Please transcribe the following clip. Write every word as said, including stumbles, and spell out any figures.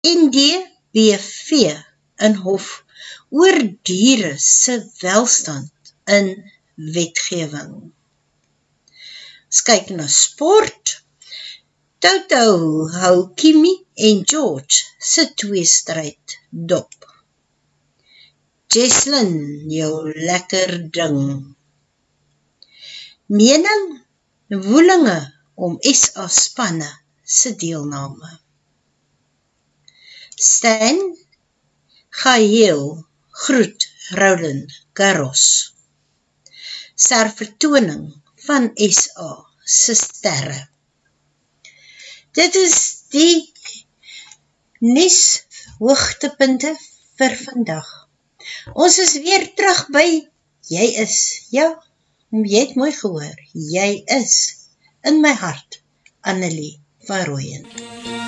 N D B V in hof oor diere se welstand in wetgewing. As kyk na sport, Toto hou Kimi en George se tweestryd dop. Jesslyn, jou lekker ding. Mening, woelinge om S A spanne se deelname. Stan, Gaheel, groet Roland Garros. Ser vertoning van S A se sterre. Dit is die nuus hoogtepunte vir vandag. Ons is weer terug by Jy is, ja, jy het mooi gehoor, jy is in my hart, Annelie van Rooyen.